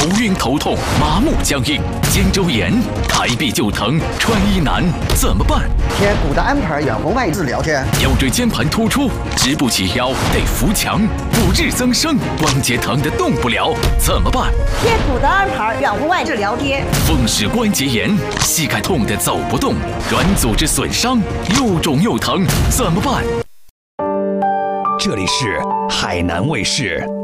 晕头痛、麻木僵硬、肩周炎、抬臂就疼、穿衣难，怎么办？ 贴骨的安排远红外治疗去。 腰椎间盘突出，直不起腰，得扶墙，骨质增生，关节疼得动不了，怎么办？ 贴骨的安排远红外治疗贴。 风湿关节炎，膝盖痛得走不动，软组织损伤，又肿又疼，怎么办？ 这里是海南卫视。